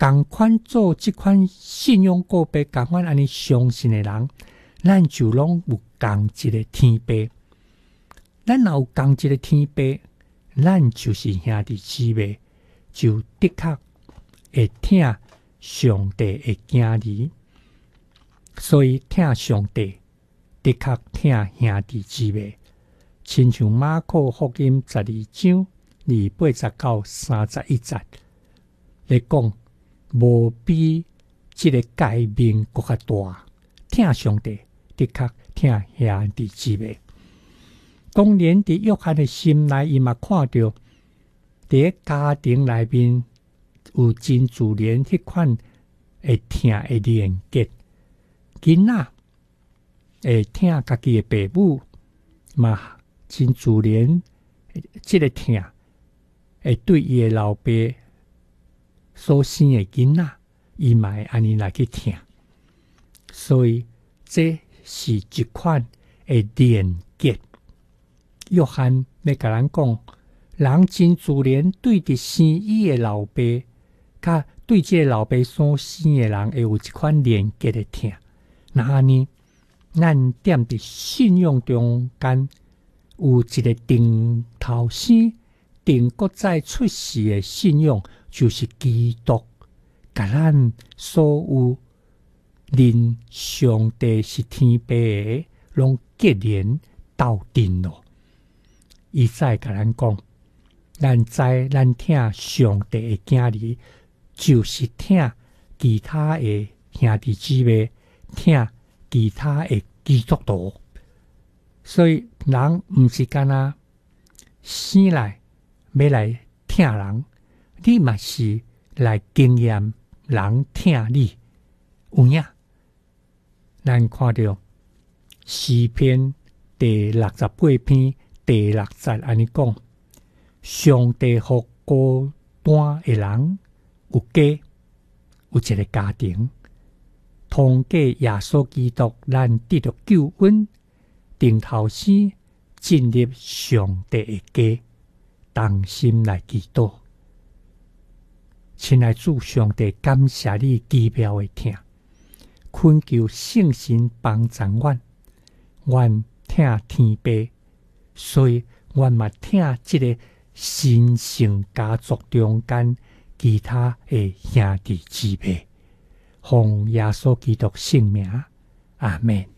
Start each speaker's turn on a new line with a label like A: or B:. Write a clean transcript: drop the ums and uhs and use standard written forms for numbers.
A: 同款做即款信仰告白，同款安尼相信的人，咱就拢有同一个天父。咱若有同一个天父，咱就是兄弟姊妹，就的确会听上帝的教理。所以听上帝，的确听兄弟姊妹。亲像马可福音12章2:80-31节咧讲，无比即个界面搁较大。听上帝，的确听兄弟姊妹。当年伫约翰的心内，伊嘛看到伫个家庭内面有真自然迄款会听的连结。囡仔会听家己的父母嘛，真自然，即个听会对伊的老爸所生的囡仔，伊嘛会安尼来去听。所以这是一款的连结。约翰要甲咱讲，人真自然对着生伊的老爸，甲对这个老爸所生的人会有一款连结的听。那安尼，咱踮伫信仰中间有一个定头先、定国再出世的信仰，就是基督，甲咱所有认上帝是天父的，拢结连斗阵咯。伊再甲咱讲，咱知听上帝的教理，就是听其他的兄弟姊妹，听其他的基督徒。所以人毋是干那生来要来听人，你嘛是来经验人听你。有影，咱看到诗篇第68篇第6节安尼讲，上帝互孤单的人有家，有一个家庭，通过耶稣基督，咱得到救恩，定头先进入上帝的家，同心来祈祷。亲爱主上帝，感谢你奇妙的听，恳求圣神帮助阮听天父，所以阮嘛听这个神圣家族中间其他的兄弟姊妹，奉耶稣基督圣名，阿们。